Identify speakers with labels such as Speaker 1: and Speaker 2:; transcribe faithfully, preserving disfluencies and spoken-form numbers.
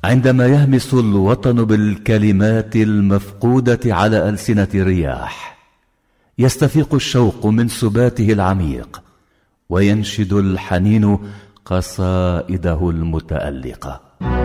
Speaker 1: عندما يهمس الوطن بالكلمات المفقودة على ألسنة الرياح، يستفيق الشوق من سباته العميق، وينشد الحنين قصائده المتألقة.